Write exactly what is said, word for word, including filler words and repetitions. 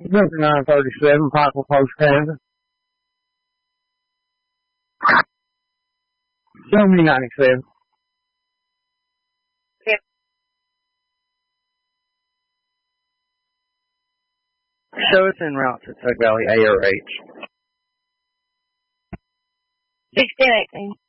fifty-nine thirty-seven, Pikeville Post, Kansas. Show me ninety-seven. Yep. Show us en route to Tug Valley, A or H. sixteen eighteen.